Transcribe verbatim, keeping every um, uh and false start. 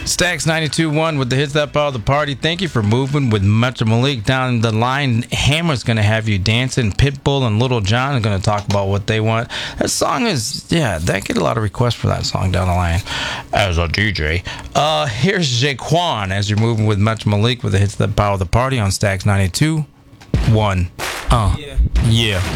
Stacks ninety-two point one with the hits that power the party. Thank you for moving with Metro Malik down the line. Hammer's going to have you dancing. Pitbull and Little John are going to talk about what they want. That song is, yeah, they get a lot of requests for that song down the line as a D J. Uh, here's Jaquan as you're moving with Metro Malik with the hits that power the party on Stacks ninety-two point one. Uh, yeah. yeah.